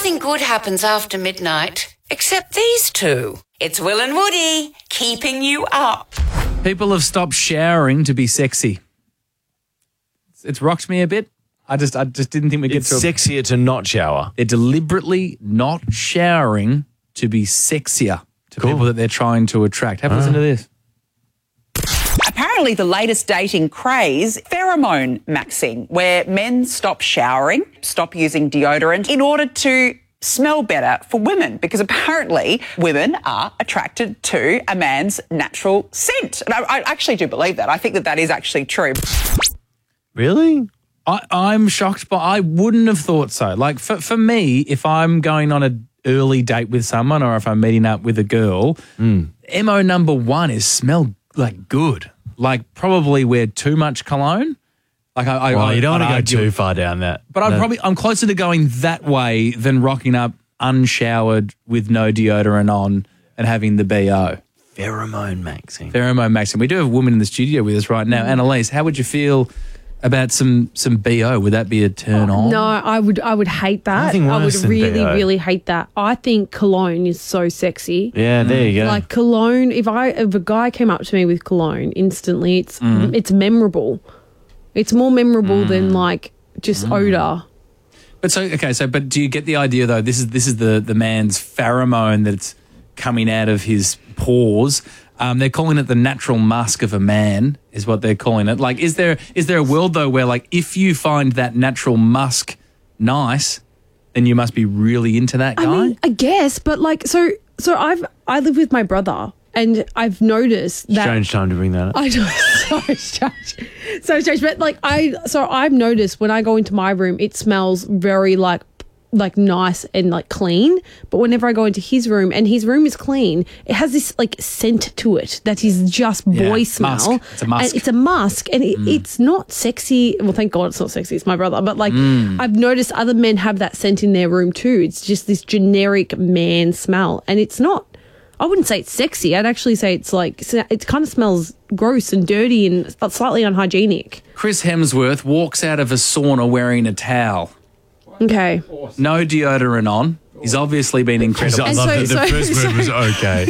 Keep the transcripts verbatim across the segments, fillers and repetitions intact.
Nothing good happens after midnight, except these two. It's Will and Woody, keeping you up. People have stopped showering to be sexy. It's, it's rocked me a bit. I just I just didn't think we'd get It's to a... sexier to not shower. They're deliberately not showering to be sexier to Cool. people that they're trying to attract. Have a listen to this. Apparently the latest dating craze, pheromone maxing, where men stop showering, stop using deodorant in order to smell better for women, because apparently women are attracted to a man's natural scent. And I, I actually do believe that. I think that that is actually true. Really? I, I'm shocked, but I wouldn't have thought so. Like, for, for me, if I'm going on an early date with someone or if I'm meeting up with a girl, Mm. M O number one is smell, like, good. Like, probably wear too much cologne. Like, I, I, Well, I you don't I'd want to go argue- too far down that. But I'm No. probably I'm closer to going that way than rocking up unshowered with no deodorant on and having the B O. Pheromone maxing. Pheromone maxing. We do have a woman in the studio with us right now. Annalise, how would you feel about some some B O? Would that be a turn on? No, I would I would hate that. Nothing I would worse than really, B O. really hate that. I think cologne is so sexy. Yeah, there you go. Like cologne, if I if a guy came up to me with cologne, instantly it's Mm. it's memorable. It's more memorable Mm. than like just odour. But so okay, so but do you get the idea though? This is this is the the man's pheromone that's coming out of his pores. Um, they're calling it the natural musk of a man, is what they're calling it. Like, is there is there a world though where like if you find that natural musk nice, then you must be really into that guy? I mean, I guess, but like so so I've I live with my brother and I've noticed that Strange time to bring that up. I know, so strange, so strange. But like I, so I've noticed when I go into my room, it smells very like, like nice and like clean. But whenever I go into his room, and his room is clean, it has this like scent to it that is just boy Yeah, smell. musk. It's a musk. And it's a musk, and it, it's not sexy. Well, thank God it's not sexy. It's my brother, but like I've noticed other men have that scent in their room too. It's just this generic man smell, and it's not. I wouldn't say it's sexy. I'd actually say it's like, it kind of smells gross and dirty and slightly unhygienic. Chris Hemsworth walks out of a sauna wearing a towel, Okay. no deodorant on. He's obviously been incredible. I And love so- that the so- first word was okay.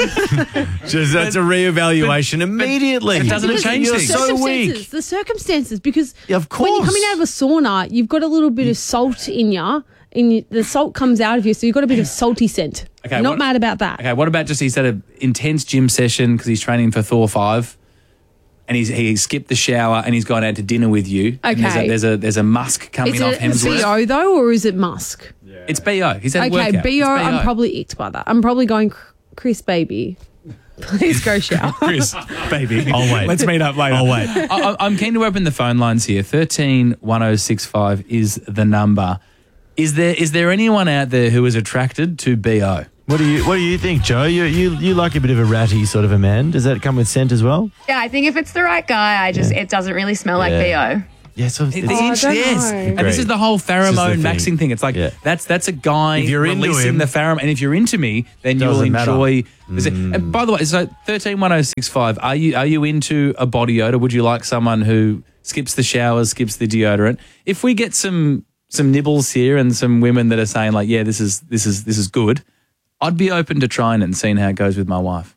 Just, that's a reevaluation immediately. it doesn't Because change the things. so circumstances, weak. The circumstances, because Yeah, of when you're course. coming out of a sauna, you've got a little bit of salt in you, and you, the salt comes out of you, so you've got a bit of salty scent. Okay, Not what- mad about that. Okay, what about just he's had an intense gym session because he's training for Thor five, and he's he skipped the shower and he's gone out to dinner with you. And there's a, Okay. there's a there's a musk coming Is off it Hemsworth. B O though, or is it musk? It's B O. He's had a Okay, workout. B O, It's I'm probably icked by that. I'm probably going, Chris, baby, please go shower. Chris, baby. I'll wait. Let's meet up later. I'll wait. I, I- I'm keen to open the phone lines here. thirteen one oh six five is the number. Is there is there anyone out there who is attracted to B O? What do you What do you think, Joe? You you you like a bit of a ratty sort of a man. Does that come with scent as well? Yeah, I think if it's the right guy, I just it doesn't really smell like Yeah. B O. Yeah, so The it's, inch- I don't yes. know. And this is the whole This is pheromone the thing. maxing thing. It's like Yeah. that's that's a guy If you're into releasing him- the pheromone, and if you're into me, then you'll Doesn't matter. Mm. enjoy. And by the way, so thirteen one oh six five. Are you are you into a body odor? Would you like someone who skips the showers, skips the deodorant? If we get some some nibbles here and some women that are saying like, yeah, this is this is this is good, I'd be open to trying it and seeing how it goes with my wife.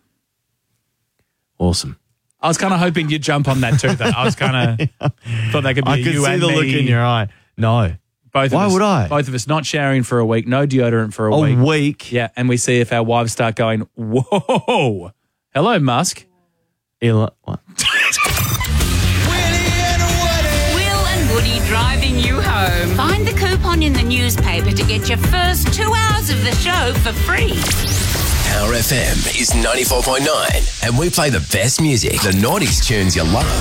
awesome. I was kind of hoping you'd jump on that too. Though I was kind of thought that could be I a could you see and the me. look in your eye. No. Both Why of us, would I? Both of us not showering for a week, no deodorant for a, A week. week. Yeah, and we see if our wives start going, whoa, hello, Musk. Elon, what? Will and Woody driving you home. Find the coupon in the newspaper to get your first two hours of the show for free. Power F M is ninety-four point nine, and we play the best music, the noughties tunes you love.